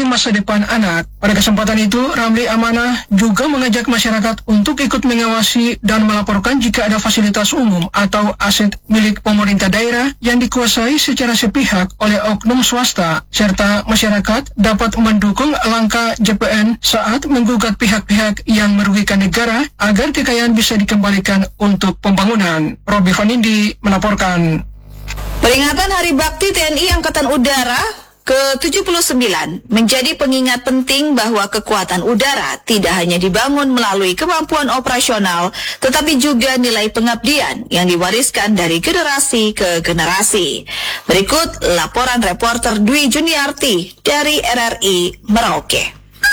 demi masa depan anak. Pada kesempatan itu, Ramli Amanah juga mengajak masyarakat untuk ikut mengawasi dan melaporkan jika ada fasilitas umum atau aset milik pemerintah daerah yang dikuasai secara sepihak oleh oknum swasta, serta masyarakat dapat mendukung langkah JPN saat menggugat pihak-pihak yang merugikan negara agar kekayaan bisa dikembalikan untuk pembangunan. Robi Vanindi melaporkan. Peringatan Hari Bakti TNI Angkatan Udara ke-79 menjadi pengingat penting bahwa kekuatan udara tidak hanya dibangun melalui kemampuan operasional, tetapi juga nilai pengabdian yang diwariskan dari generasi ke generasi. Berikut laporan reporter Dwi Juniarti dari RRI Merauke.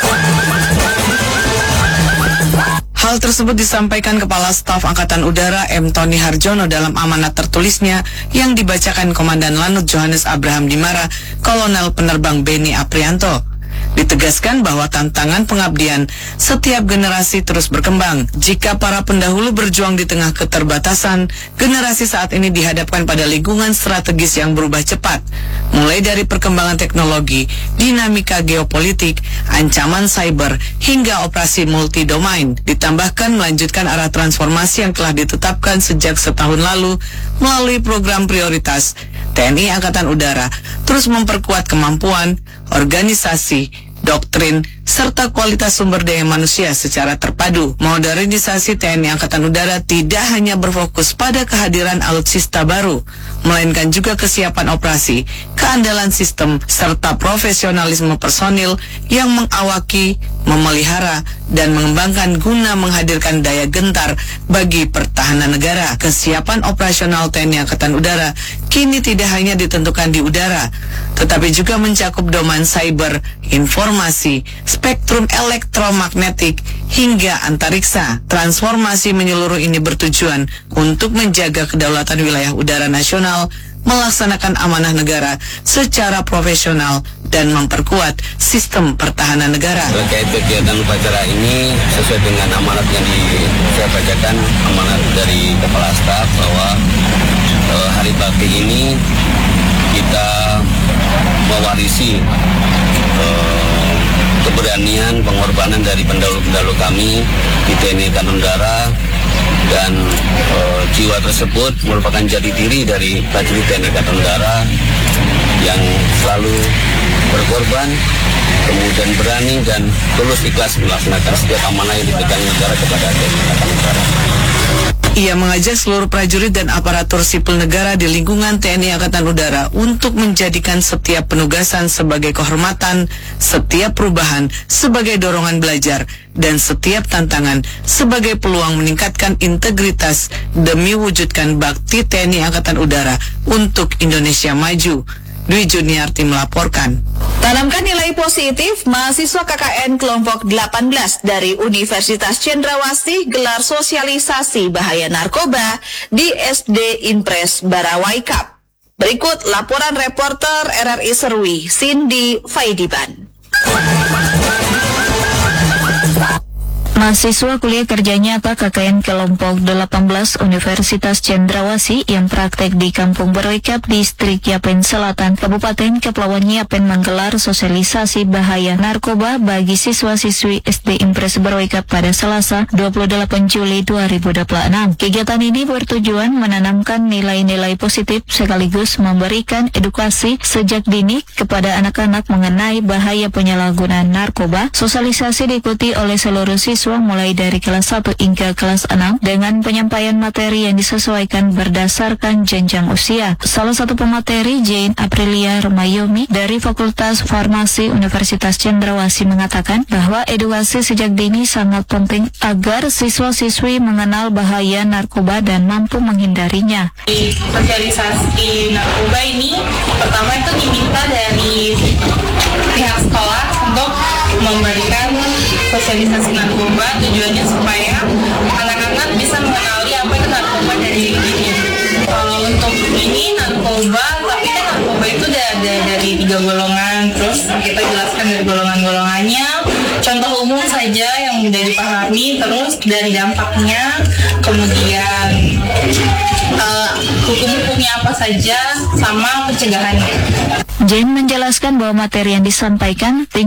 Hal tersebut disampaikan Kepala Staf Angkatan Udara M. Tony Harjono dalam amanat tertulisnya yang dibacakan Komandan Lanut Johannes Abraham Dimara, Kolonel Penerbang Beni Aprianto. Ditegaskan bahwa tantangan pengabdian setiap generasi terus berkembang. Jika para pendahulu berjuang di tengah keterbatasan, generasi saat ini dihadapkan pada lingkungan strategis yang berubah cepat. Mulai dari perkembangan teknologi, dinamika geopolitik, ancaman cyber, hingga operasi multi-domain. Ditambahkan melanjutkan arah transformasi yang telah ditetapkan sejak setahun lalu melalui program prioritas. TNI Angkatan Udara terus memperkuat kemampuan, organisasi, doktrin, serta kualitas sumber daya manusia secara terpadu. Modernisasi TNI Angkatan Udara tidak hanya berfokus pada kehadiran alutsista baru, melainkan juga kesiapan operasi, keandalan sistem, serta profesionalisme personil yang mengawaki, memelihara, dan mengembangkan guna menghadirkan daya gentar bagi pertahanan negara. Kesiapan operasional TNI Angkatan Udara kini tidak hanya ditentukan di udara, tetapi juga mencakup domain cyber, informasi, spektrum elektromagnetik, hingga antariksa. Transformasi menyeluruh ini bertujuan untuk menjaga kedaulatan wilayah udara nasional, melaksanakan amanah negara secara profesional, dan memperkuat sistem pertahanan negara. Terkait kegiatan upacara ini sesuai dengan amanat yang saya bacakan, amanat dari Kepala Staf bahwa Hari Bakti ini kita mewarisi keberanian, pengorbanan dari pendahulu-pendahulu kami di TNI Angkatan Udara, dan jiwa tersebut merupakan jati diri dari prajurit TNI Angkatan Udara yang selalu berkorban, kemudian berani dan tulus ikhlas melaksanakan setiap amanah yang diberikan negara kepada TNI Angkatan Udara. Ia mengajak seluruh prajurit dan aparatur sipil negara di lingkungan TNI Angkatan Udara untuk menjadikan setiap penugasan sebagai kehormatan, setiap perubahan sebagai dorongan belajar, dan setiap tantangan sebagai peluang meningkatkan integritas demi wujudkan bakti TNI Angkatan Udara untuk Indonesia maju. Dwi Juniarti melaporkan. Tanamkan nilai positif, mahasiswa KKN kelompok 18 dari Universitas Cendrawasih gelar sosialisasi bahaya narkoba di SD Impres Barawaikap. Berikut laporan reporter RRI Serwi, Cindy Faidiban. Mahasiswa kuliah kerja nyata KKN kelompok 18 Universitas Cendrawasih yang praktek di Kampung Barawaikap, Distrik Yapen Selatan, Kabupaten Kepulauan Yapen menggelar sosialisasi bahaya narkoba bagi siswa-siswi SD Impres Barawaikap pada Selasa 28 Juli 2026. Kegiatan ini bertujuan menanamkan nilai-nilai positif sekaligus memberikan edukasi sejak dini kepada anak-anak mengenai bahaya penyalahgunaan narkoba. Sosialisasi diikuti oleh seluruh siswa mulai dari kelas 1 hingga kelas 6 dengan penyampaian materi yang disesuaikan berdasarkan jenjang usia. Salah satu pemateri, Jane Aprilia Romayomi dari Fakultas Farmasi Universitas Cendrawasih mengatakan bahwa edukasi sejak dini sangat penting agar siswa-siswi mengenal bahaya narkoba dan mampu menghindarinya. Di sosialisasi narkoba ini pertama itu diminta dari pihak sekolah untuk memberikan sosialisasi narkoba, tujuannya supaya anak-anak bisa mengenali apa itu narkoba dari dirinya. Kalau untuk ini narkoba, tapi kan narkoba itu ada dari 3 golongan, terus kita jelaskan dari golongan-golongannya, contoh umum saja yang mudah dipahami, terus dari dampaknya, kemudian hukum-hukumnya apa saja, sama pencegahannya. Jane menjelaskan bahwa materi yang disampaikan